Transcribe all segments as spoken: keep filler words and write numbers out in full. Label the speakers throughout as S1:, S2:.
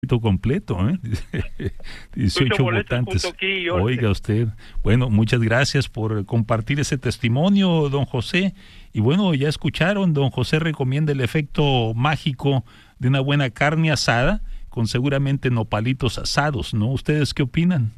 S1: completo, ¿eh? dieciocho votantes. Aquí, Oiga usted. Bueno, muchas gracias por compartir ese testimonio, don José. Y bueno, ya escucharon, don José recomienda el efecto mágico de una buena carne asada con seguramente nopalitos asados, ¿no? ¿Ustedes qué opinan?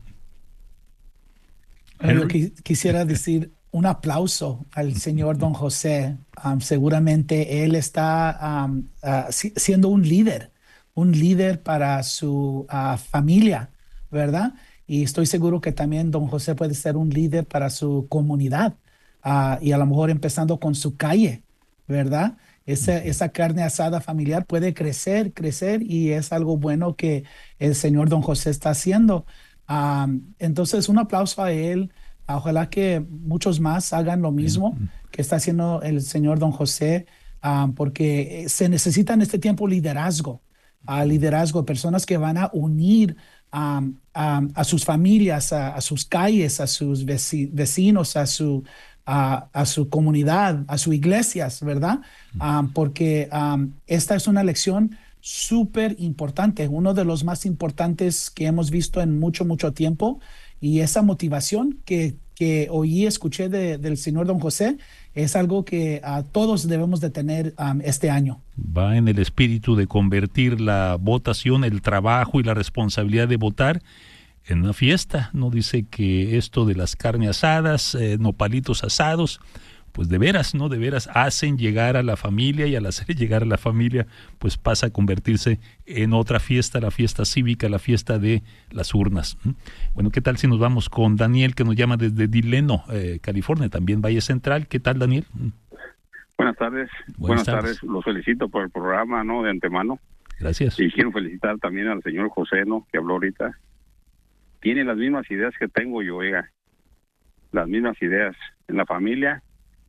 S2: Yo qui- quisiera decir un aplauso al señor don José. Um, seguramente él está um, ah, si- siendo un líder, un líder para su ah, familia, ¿verdad? Y estoy seguro que también don José puede ser un líder para su comunidad, ah, y a lo mejor empezando con su calle, ¿verdad? Esa, esa carne asada familiar puede crecer, crecer y es algo bueno que el señor don José está haciendo. Am, entonces, un aplauso a él. Ojalá que muchos más hagan lo
S1: Bueno,
S2: mismo que está haciendo el señor Don José, am, porque eh, se necesita en este tiempo liderazgo, a liderazgo, personas que van a unir am, am, a sus familias, a, a sus calles, a sus veci- vecinos, a su, a, a su comunidad, a sus iglesias, ¿verdad? Am, porque am, esta es una lección súper importante, uno de los más importantes que hemos visto en mucho, mucho tiempo. Y esa motivación que, que oí, escuché de- del señor Don José, es algo que a todos debemos de tener um, este año.
S1: va en el espíritu de convertir la votación, el trabajo y la responsabilidad de votar en una fiesta. No dice que esto de las carnes asadas, eh, nopalitos asados, pues de veras, ¿no? De veras hacen llegar a la familia, y al hacer llegar a la familia, pues pasa a convertirse en otra fiesta, la fiesta cívica, la fiesta de las urnas. ¿Mm? Bueno, ¿qué tal si nos vamos con Daniel, que nos llama desde Delano, eh, California, también Valle Central? ¿Qué tal, Daniel? ¿Mm?
S3: Buenas tardes.
S1: Buenas
S3: Buenas
S1: tardes.
S3: tardes. Los felicito por el programa, ¿no? De antemano.
S1: Gracias.
S3: Y quiero felicitar también al señor José, ¿no? Que habló ahorita. Tiene las mismas ideas que tengo yo, oiga. Las mismas ideas. En la familia,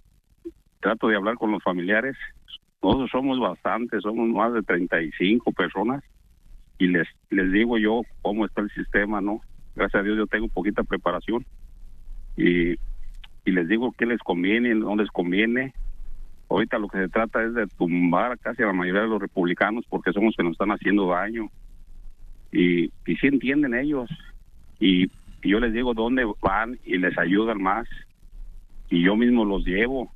S3: trato de hablar con los familiares. Nosotros somos bastantes, somos más de treinta y cinco personas. Y les, les digo yo cómo está el sistema, ¿no? Gracias a Dios yo tengo poquita preparación. Y, y les digo qué les conviene, no les conviene. Ahorita lo que se trata es de tumbar casi a la mayoría de los republicanos porque son los que nos están haciendo daño. Y, y sí entienden ellos. Y, y yo les digo dónde van y les ayudan más. Y yo mismo los llevo.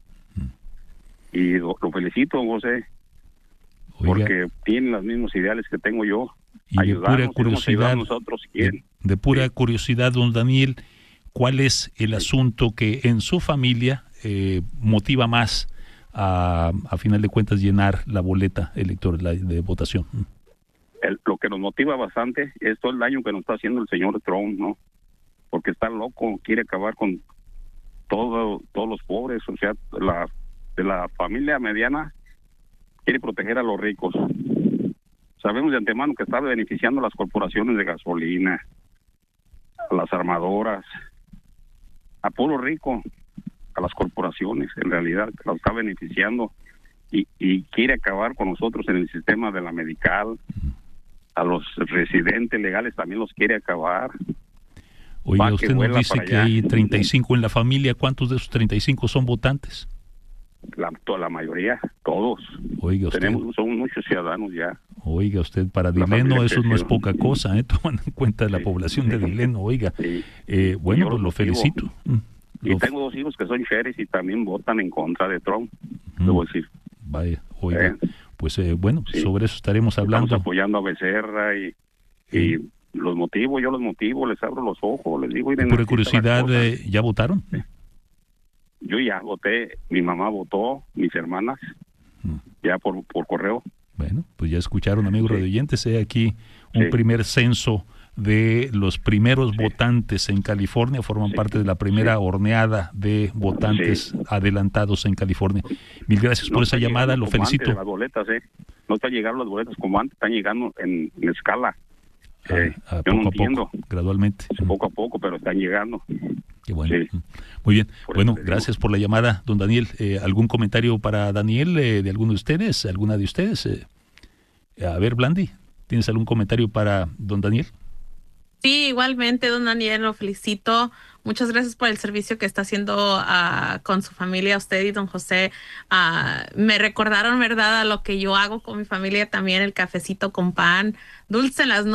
S3: Y lo, lo felicito, José,
S1: Oiga,
S3: porque tienen los mismos ideales que tengo yo.
S1: y de pura
S3: Ayudarnos,
S1: curiosidad,
S3: nosotros,
S1: de,
S3: ¿quién?
S1: de pura
S3: Sí.
S1: curiosidad, don Daniel, ¿cuál es el
S3: Sí.
S1: asunto que en su familia eh, motiva más a, a final de cuentas, llenar la boleta electoral la, de votación?
S3: El, lo que nos motiva bastante es todo el daño que nos está haciendo el señor Trump, ¿no? Porque está loco, quiere acabar con todo, todos los pobres, o sea, la de la familia mediana quiere proteger a los ricos. Sabemos de antemano que está beneficiando a las corporaciones de gasolina, a las armadoras, a puro rico, a las corporaciones, en realidad, que las está beneficiando y, y quiere acabar con nosotros en el sistema de la medical. A los residentes legales también los quiere acabar.
S1: Oiga,
S3: Va que
S1: usted nos
S3: vuela
S1: dice
S3: para
S1: que
S3: allá.
S1: hay treinta y cinco en la familia. ¿Cuántos de esos treinta y cinco son votantes?
S3: La, toda la mayoría, todos.
S1: Oiga usted,
S3: Tenemos, somos muchos ciudadanos ya.
S1: oiga usted, para
S3: La
S1: Delano
S3: familia
S1: eso no es
S3: creció.
S1: poca cosa, ¿eh? Tomando en cuenta la
S3: Sí,
S1: población de
S3: sí.
S1: Delano, oiga.
S3: Sí.
S1: Eh,
S3: Y
S1: bueno,
S3: yo
S1: pues
S3: los
S1: lo
S3: motivo.
S1: felicito. Mm,
S3: Y
S1: lo
S3: tengo dos hijos que son sheriffs y también votan en contra de Trump.
S1: Mm.
S3: Debo decir.
S1: Vaya, oiga,
S3: Eh,
S1: pues eh, bueno,
S3: sí.
S1: sobre eso estaremos hablando.
S3: Estamos apoyando a Becerra y, y
S1: Sí.
S3: los motivo, yo los motivo, les abro los ojos, les digo...
S1: Y
S3: "Miren,
S1: por
S3: así está la
S1: curiosidad,
S3: cosa".
S1: eh, ¿ya votaron?
S3: Yo ya voté, mi mamá votó, mis hermanas,
S1: Mm.
S3: ya por, por correo.
S1: Bueno, pues ya escucharon, amigos
S3: Sí.
S1: radioyentes, he aquí un
S3: Sí.
S1: primer censo de los primeros
S3: Sí.
S1: votantes en California, forman
S3: Sí.
S1: parte de la primera
S3: Sí.
S1: horneada de votantes
S3: Sí.
S1: adelantados en California. Mil gracias
S3: No
S1: por esa
S3: están
S1: llamada,
S3: llegando
S1: lo
S3: como antes
S1: felicito.
S3: las boletas, ¿eh? No están llegando las boletas como antes, están llegando en, en escala. Eh,
S1: a, a
S3: yo no
S1: poco a
S3: entiendo.
S1: poco, gradualmente.
S3: Es poco a poco, pero están llegando.
S1: Qué bueno.
S3: Sí.
S1: Muy bien.
S3: Por
S1: Bueno,
S3: eso le digo.
S1: gracias por la llamada, don Daniel. Eh, ¿Algún comentario para Daniel eh, de alguno de ustedes? ¿Alguna de ustedes? Eh, a ver, Blandi, ¿tienes algún comentario para don Daniel?
S4: Sí, igualmente, don Daniel, lo felicito. Muchas gracias por el servicio que está haciendo uh, con su familia, usted y don José. Uh, me recordaron, ¿verdad?, a lo que yo hago con mi familia también, el cafecito con pan, dulce en las noches.